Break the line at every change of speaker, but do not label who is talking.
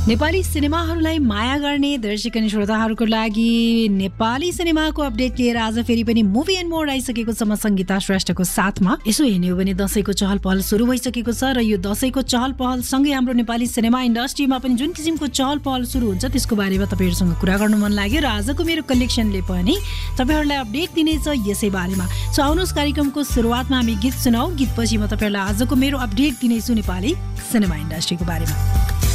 नेपाली सिनेमाहरूलाई माया गर्ने दर्शक अनि श्रोताहरूको लागि नेपाली सिनेमाको अपडेट लिएर आज फेरि पनि मुभी एन्ड मोड आइसकेको छ। म सङ्गीता श्रेष्ठको साथमा। यसो हेर्ने हो भने दशैंको चहल पहल सुरु भइसकेको छ र यो दशैंको चहल पहल सँगै हाम्रो नेपाली सिनेमा इन्डस्ट्रीमा पनि जुन किसिमको चहल पहल सुरु हुन्छ त्यसको बारेमा तपाईँहरूसँग कुरा गर्नु मन लाग्यो र आजको मेरो कलेक्सनले पनि तपाईँहरूलाई अपडेट दिनेछ यसै बारेमा। सो आउनुहोस् कार्यक्रमको सुरुवातमा हामी गीत सुनाऊ। गीतपछि म तपाईँहरूलाई आजको मेरो अपडेट दिनेछु नेपाली सिनेमा इन्डस्ट्रीको बारेमा।